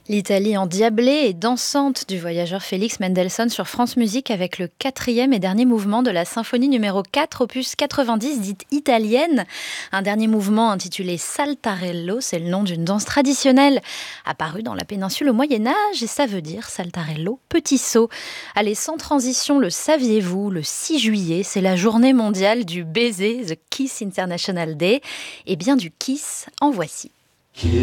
L'Italie endiablée et dansante du voyageur Félix Mendelssohn sur France Musique avec le quatrième et dernier mouvement de la symphonie numéro 4, opus 90, dite italienne. Un dernier mouvement intitulé Saltarello, c'est le nom d'une danse traditionnelle apparue dans la péninsule au Moyen-Âge et ça veut dire Saltarello, petit saut. Allez, sans transition, le saviez-vous, le 6 juillet, c'est la journée mondiale du baiser, The Kiss International Day. Et bien du kiss, en voici.